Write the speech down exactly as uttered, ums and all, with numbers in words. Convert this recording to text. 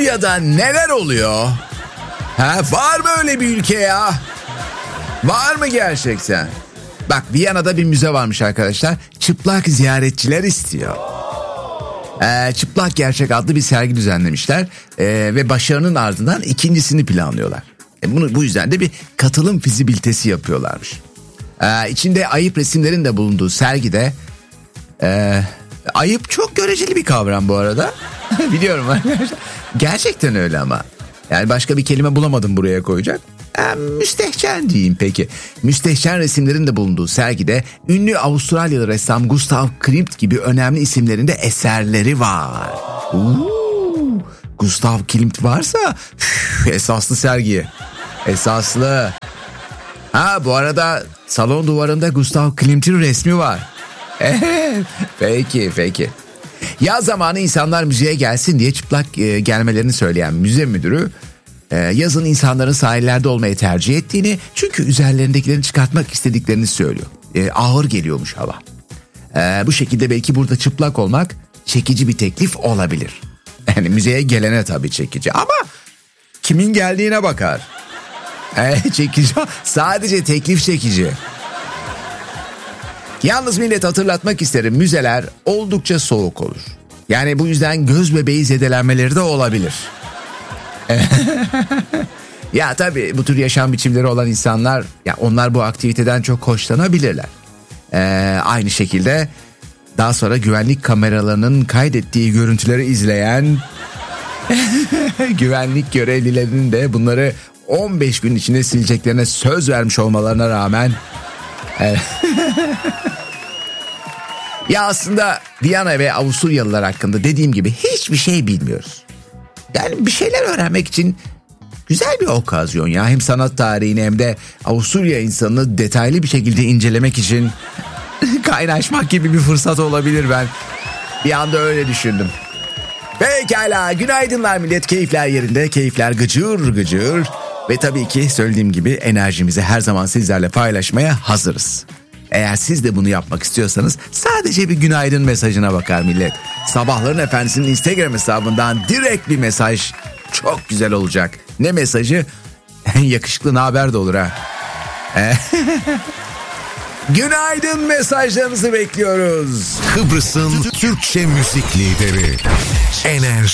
Avusturya'da neler oluyor? Ha, var mı öyle bir ülke ya? Var mı gerçekten? Bak, Viyana'da bir müze varmış arkadaşlar. Çıplak ziyaretçiler istiyor. Ee, Çıplak Gerçek adlı bir sergi düzenlemişler. Ee, ve başarının ardından ikincisini planlıyorlar. E bunu, bu yüzden de bir katılım fizibilitesi yapıyorlarmış. Ee, içinde ayıp resimlerin de bulunduğu sergide... E, ayıp çok göreceli bir kavram bu arada. Biliyorum arkadaşlar. Gerçekten öyle ama. Yani başka bir kelime bulamadım buraya koyacak. E, müstehcen diyeyim peki. Müstehcen resimlerin de bulunduğu sergide ünlü Avustralyalı ressam Gustav Klimt gibi önemli isimlerin de eserleri var. Uuu, Gustav Klimt varsa üf, esaslı sergi. Esaslı. Ha, bu arada salon duvarında Gustav Klimt'in resmi var. Evet, peki peki. Yaz zamanı insanlar müzeye gelsin diye çıplak e, gelmelerini söyleyen müze müdürü e, yazın insanların sahillerde olmayı tercih ettiğini, çünkü üzerlerindekilerini çıkartmak istediklerini söylüyor. E, ağır geliyormuş hava. E, bu şekilde belki burada çıplak olmak çekici bir teklif olabilir. Yani müzeye gelene tabii çekici ama kimin geldiğine bakar. E, çekici, sadece teklif çekici. Yalnız millet, hatırlatmak isterim, müzeler oldukça soğuk olur. Yani bu yüzden göz bebeği zedelenmeleri de olabilir. Ya tabii bu tür yaşam biçimleri olan insanlar, ya onlar bu aktiviteden çok hoşlanabilirler. Ee, aynı şekilde daha sonra güvenlik kameralarının kaydettiği görüntüleri izleyen güvenlik görevlilerinin de bunları on beş gün içinde sileceklerine söz vermiş olmalarına rağmen... Ya aslında Viyana ve Avusturyalılar hakkında dediğim gibi hiçbir şey bilmiyoruz. Yani bir şeyler öğrenmek için güzel bir okazyon ya. Hem sanat tarihini hem de Avusturya insanını detaylı bir şekilde incelemek için kaynaşmak gibi bir fırsat olabilir, ben bir anda öyle düşündüm. Pekala, günaydınlar millet, keyifler yerinde, keyifler gıcır gıcır. Ve tabii ki söylediğim gibi enerjimizi her zaman sizlerle paylaşmaya hazırız. Eğer siz de bunu yapmak istiyorsanız sadece bir günaydın mesajına bakar millet. Sabahların Efendisi'nin Instagram hesabından direkt bir mesaj çok güzel olacak. Ne mesajı? Yakışıklı naber de olur ha. Günaydın mesajlarınızı bekliyoruz. Kıbrıs'ın Türkçe müzik lideri Enerji.